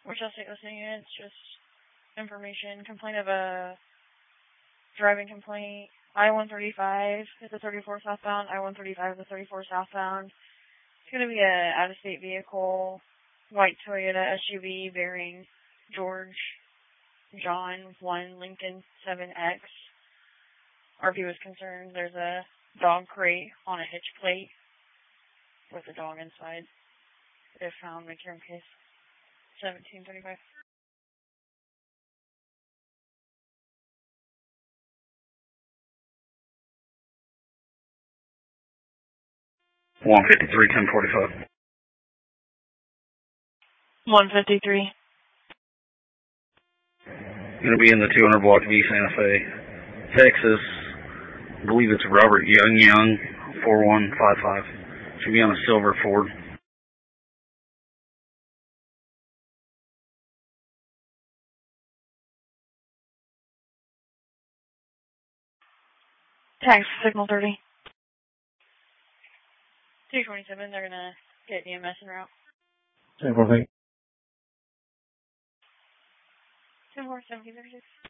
Wichita State listening units, just information. Complaint of a driving complaint. I-135 is a 34 southbound. I-135 is a 34 southbound. It's going to be a out-of-state vehicle, white Toyota SUV bearing George John 1 Lincoln 7X. RP was concerned there's a dog crate on a hitch plate with a dog inside. If found, make your own case. 1735. 153, 1045. 153. Going to be in the 200 block of East Santa Fe, Texas. I believe it's Robert Young, 4155. Should be on a silver Ford. Tax signal 30. 227, they're going to get EMS en route. 10-4, 10-4, 1736.